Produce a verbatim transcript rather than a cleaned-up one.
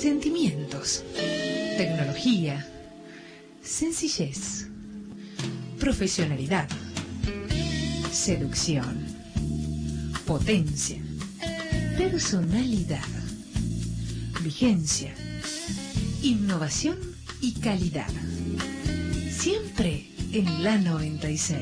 Sentimientos, tecnología, sencillez, profesionalidad, seducción, potencia, personalidad, vigencia, innovación y calidad. Siempre en la noventa y seis.